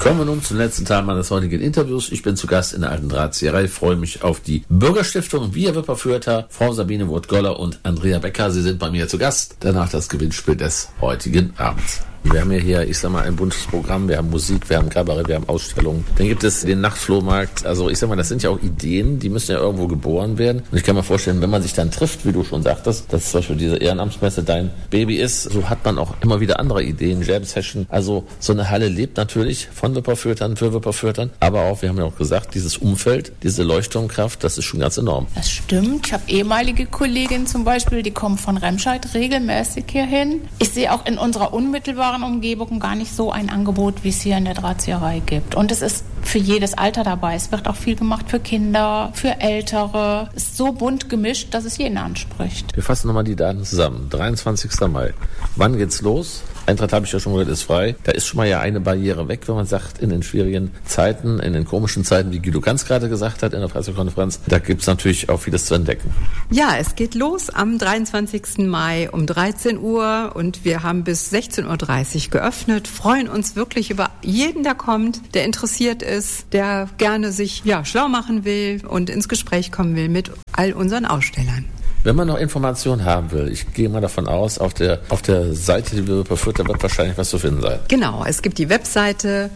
Kommen wir nun zum letzten Teil meines heutigen Interviews. Ich bin zu Gast in der Alten Drahtzieherei, freue mich auf die Bürgerstiftung Wir Wipperfürther, Frau Sabine Wurt-Goller und Andrea Becker. Sie sind bei mir zu Gast. Danach das Gewinnspiel des heutigen Abends. Wir haben ja hier, ich sag mal, ein buntes Programm. Wir haben Musik, wir haben Kabarett, wir haben Ausstellungen. Dann gibt es den Nachtflohmarkt. Also ich sag mal, das sind ja auch Ideen, die müssen ja irgendwo geboren werden. Und ich kann mir vorstellen, wenn man sich dann trifft, wie du schon sagtest, dass zum Beispiel diese Ehrenamtsmesse dein Baby ist, so hat man auch immer wieder andere Ideen, Jam-Session. Also so eine Halle lebt natürlich von Wipperfürthern, für Wipperfürthern. Aber auch, wir haben ja auch gesagt, dieses Umfeld, diese Leuchtturmkraft, das ist schon ganz enorm. Das stimmt. Ich habe ehemalige Kolleginnen zum Beispiel, die kommen von Remscheid regelmäßig hierhin. Ich sehe auch in unserer unmittelbaren Umgebung gar nicht so ein Angebot, wie es hier in der Drahtzieherei gibt. Und es ist für jedes Alter dabei. Es wird auch viel gemacht für Kinder, für Ältere. Es ist so bunt gemischt, dass es jeden anspricht. Wir fassen nochmal die Daten zusammen. 23. Mai. Wann geht's los? Eintritt, habe ich ja schon gehört, ist frei. Da ist schon mal ja eine Barriere weg, wenn man sagt, in den schwierigen Zeiten, in den komischen Zeiten, wie Guido Kanz gerade gesagt hat in der Pressekonferenz, da gibt's natürlich auch vieles zu entdecken. Ja, es geht los am 23. Mai um 13 Uhr und wir haben bis 16:30 Uhr geöffnet, freuen uns wirklich über jeden, der kommt, der interessiert ist, der gerne sich schlau machen will und ins Gespräch kommen will mit all unseren Ausstellern. Wenn man noch Informationen haben will, ich gehe mal davon aus, auf der Seite, die wir Wipperfürther, wird wahrscheinlich was zu finden sein. Genau, es gibt die Webseite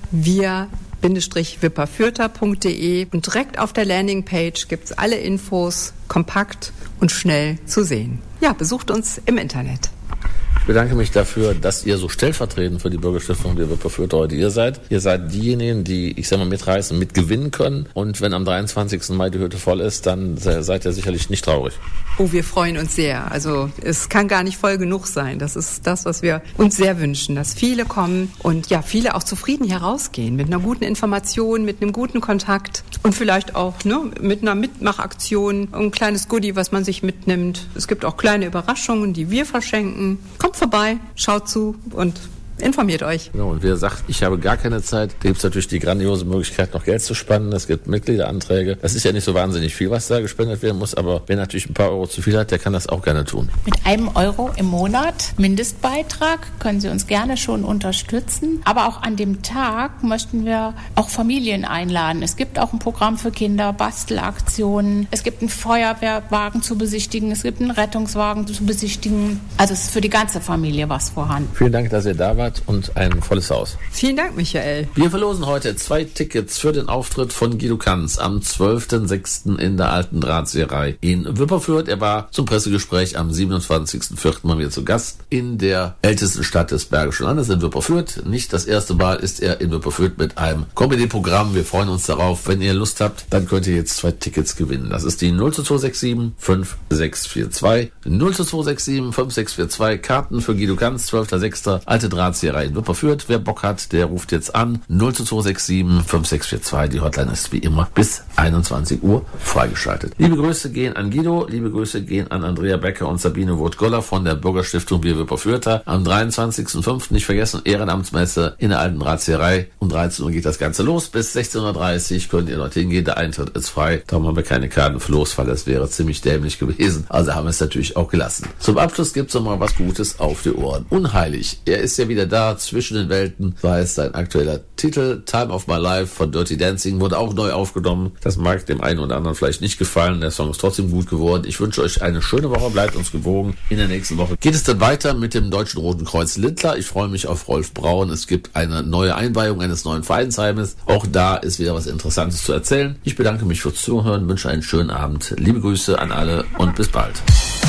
wir-wipperfürther.de und direkt auf der Landingpage gibt es alle Infos kompakt und schnell zu sehen. Ja, besucht uns im Internet. Ich bedanke mich dafür, dass ihr so stellvertretend für die Bürgerstiftung Wir Wipperfürther heute hier seid. Ihr seid diejenigen, die, ich sag mal, mitreißen, mitgewinnen können. Und wenn am 23. Mai die Hütte voll ist, dann seid ihr sicherlich nicht traurig. Oh, wir freuen uns sehr. Also es kann gar nicht voll genug sein. Das ist das, was wir uns sehr wünschen, dass viele kommen und viele auch zufrieden hier rausgehen. Mit einer guten Information, mit einem guten Kontakt und vielleicht auch mit einer Mitmachaktion, ein kleines Goodie, was man sich mitnimmt. Es gibt auch kleine Überraschungen, die wir verschenken. Kommt vorbei, schaut zu und informiert euch. Genau, und wer sagt, ich habe gar keine Zeit, da gibt es natürlich die grandiose Möglichkeit, noch Geld zu spenden. Es gibt Mitgliederanträge. Das ist ja nicht so wahnsinnig viel, was da gespendet werden muss, aber wer natürlich ein paar Euro zu viel hat, der kann das auch gerne tun. Mit 1 Euro im Monat Mindestbeitrag können Sie uns gerne schon unterstützen. Aber auch an dem Tag möchten wir auch Familien einladen. Es gibt auch ein Programm für Kinder, Bastelaktionen. Es gibt einen Feuerwehrwagen zu besichtigen. Es gibt einen Rettungswagen zu besichtigen. Also es ist für die ganze Familie was vorhanden. Vielen Dank, dass ihr da wart und ein volles Haus. Vielen Dank, Michael. Wir verlosen heute 2 Tickets für den Auftritt von Guido Kanz am 12.06. in der Alten Drahtzieherei in Wipperfürth. Er war zum Pressegespräch am 27.04. mal wieder zu Gast in der ältesten Stadt des Bergischen Landes, in Wipperfürth. Nicht das erste Mal ist er in Wipperfürth mit einem Comedy-Programm. Wir freuen uns darauf. Wenn ihr Lust habt, dann könnt ihr jetzt 2 Tickets gewinnen. Das ist die 02267 5642 02267 5642. Karten für Guido Kanz, 12.06. Alte Drahtzieherei in Wipperfürth. Wer Bock hat, der ruft jetzt an. 02267 5642. Die Hotline ist wie immer bis 21 Uhr freigeschaltet. Liebe Grüße gehen an Guido, liebe Grüße gehen an Andrea Becker und Sabine Wurt-Goller von der Bürgerstiftung Wir Wipperfürther. Am 23.05. nicht vergessen, Ehrenamtsmesse in der Alten Drahtzieherei. Um 13 Uhr geht das Ganze los. Bis 16.30 Uhr könnt ihr dorthin gehen. Der Eintritt ist frei. Darum haben wir keine Karten für Losfall. Das wäre ziemlich dämlich gewesen. Also haben wir es natürlich auch gelassen. Zum Abschluss gibt es noch mal was Gutes auf die Ohren. Unheilig. Er ist ja wieder da, zwischen den Welten. So heißt sein aktueller Titel. Time of My Life von Dirty Dancing wurde auch neu aufgenommen. Das mag dem einen oder anderen vielleicht nicht gefallen. Der Song ist trotzdem gut geworden. Ich wünsche euch eine schöne Woche. Bleibt uns gewogen. In der nächsten Woche geht es dann weiter mit dem Deutschen Roten Kreuz Lindlar. Ich freue mich auf Rolf Braun. Es gibt eine neue Einweihung eines neuen Vereinsheimes. Auch da ist wieder was Interessantes zu erzählen. Ich bedanke mich fürs Zuhören, wünsche einen schönen Abend. Liebe Grüße an alle und bis bald.